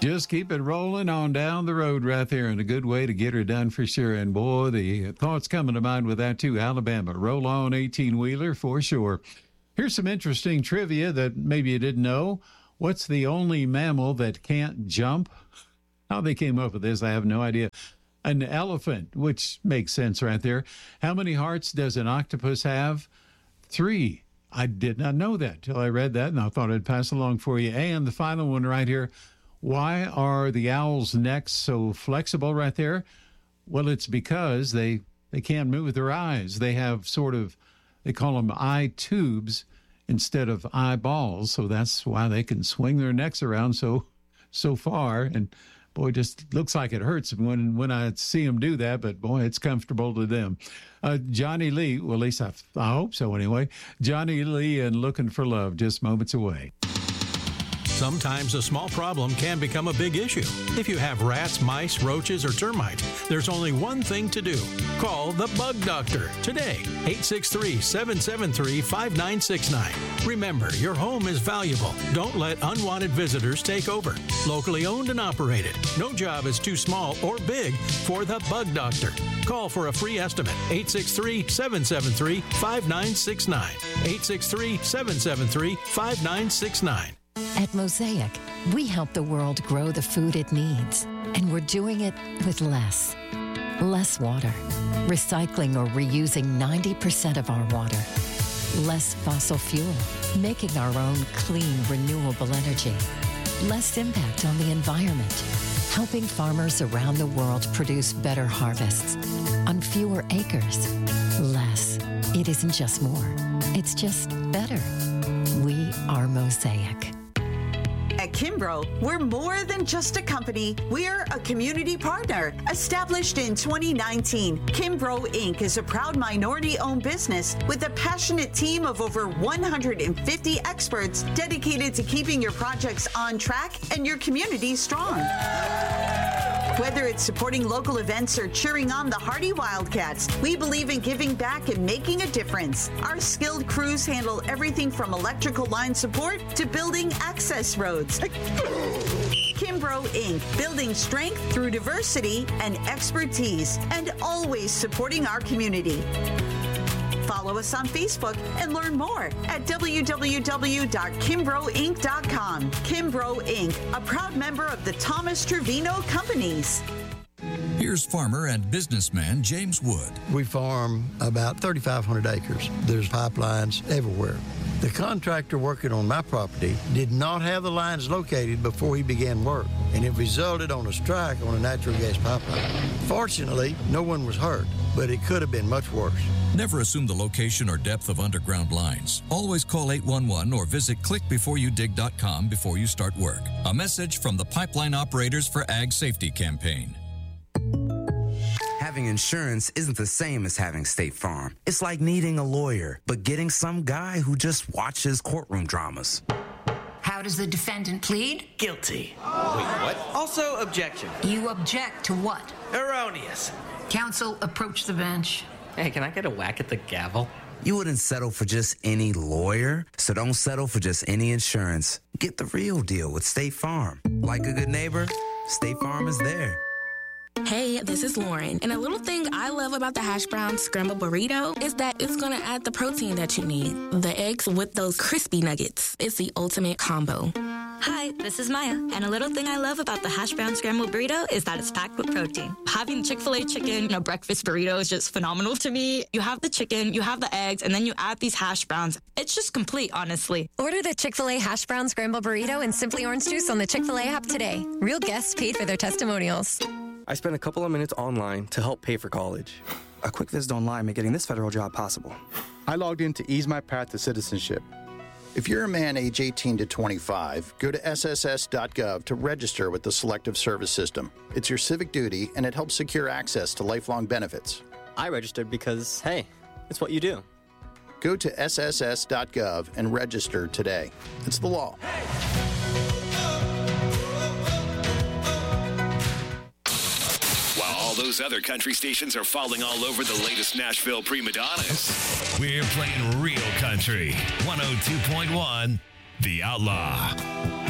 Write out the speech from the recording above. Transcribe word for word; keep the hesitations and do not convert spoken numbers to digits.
Just keep it rolling on down the road right there, and a good way to get her done for sure. And boy, the thoughts coming to mind with that too. Alabama, roll on eighteen-wheeler for sure. Here's some interesting trivia that maybe you didn't know. What's the only mammal that can't jump? How they came up with this, I have no idea. An elephant, which makes sense right there. How many hearts does an octopus have? Three. I did not know that till I read that, and I thought I'd pass along for you. And the final one right here. Why are the owl's necks so flexible right there? Well, it's because they, they can't move their eyes. They have sort of, they call them eye tubes instead of eyeballs. So that's why they can swing their necks around so so far. And boy, it just looks like it hurts when, when I see them do that. But boy, it's comfortable to them. Uh, Johnny Lee, well, at least I, I hope so anyway. Johnny Lee and Looking for Love, just moments away. Sometimes a small problem can become a big issue. If you have rats, mice, roaches, or termites, there's only one thing to do. Call the Bug Doctor today, eight six three, seven seven three, five nine six nine. Remember, your home is valuable. Don't let unwanted visitors take over. Locally owned and operated. No job is too small or big for the Bug Doctor. Call for a free estimate, eight six three, seven seven three, five nine six nine. eight six three, seven seven three, five nine six nine. At Mosaic, we help the world grow the food it needs, and we're doing it with less. Less water, recycling or reusing ninety percent of our water. Less fossil fuel, making our own clean, renewable energy. Less impact on the environment, helping farmers around the world produce better harvests on fewer acres. Less. It isn't just more, it's just better. We are Mosaic. At Kimbrough, we're more than just a company. We're a community partner. Established in twenty nineteen, Kimbrough Incorporated is a proud minority-owned business with a passionate team of over one hundred fifty experts dedicated to keeping your projects on track and your community strong. Whether it's supporting local events or cheering on the Hardy Wildcats, we believe in giving back and making a difference. Our skilled crews handle everything from electrical line support to building access roads. Kimbrough Incorporated, building strength through diversity and expertise, and always supporting our community. Follow us on Facebook and learn more at w w w dot kimbrough inc dot com. Kimbrough Incorporated, a proud member of the Thomas Trevino Companies. Here's farmer and businessman James Wood. We farm about thirty-five hundred acres. There's pipelines everywhere. The contractor working on my property did not have the lines located before he began work, and it resulted on a strike on a natural gas pipeline. Fortunately, no one was hurt, but it could have been much worse. Never assume the location or depth of underground lines. Always call eight one one or visit click before you dig dot com before you start work. A message from the Pipeline Operators for Ag Safety campaign. Having insurance isn't the same as having State Farm. It's like needing a lawyer, but getting some guy who just watches courtroom dramas. How does the defendant plead? Guilty. Wait, what? Also, objection. You object to what? Erroneous. Counsel, approach the bench. Hey, can I get a whack at the gavel? You wouldn't settle for just any lawyer, so don't settle for just any insurance. Get the real deal with State Farm. Like a good neighbor, State Farm is there. Hey, this is Lauren, and a little thing I love about the hash brown scrambled burrito is that it's going to add the protein that you need. The eggs with those crispy nuggets. It's the ultimate combo. Hi, this is Maya, and a little thing I love about the hash brown scrambled burrito is that it's packed with protein. Having Chick-fil-A chicken in a breakfast burrito is just phenomenal to me. You have the chicken, you have the eggs, and then you add these hash browns. It's just complete, honestly. Order the Chick-fil-A hash brown scrambled burrito and Simply Orange Juice on the Chick-fil-A app today. Real guests paid for their testimonials. I spent a couple of minutes online to help pay for college. A quick visit online made getting this federal job possible. I logged in to ease my path to citizenship. If you're a man age eighteen to twenty-five, go to S S S dot gov to register with the Selective Service System. It's your civic duty, and it helps secure access to lifelong benefits. I registered because, hey, it's what you do. Go to S S S dot gov and register today. It's the law. Hey! All those other country stations are falling all over the latest Nashville prima donnas. We're playing real country. one oh two point one, The Outlaw.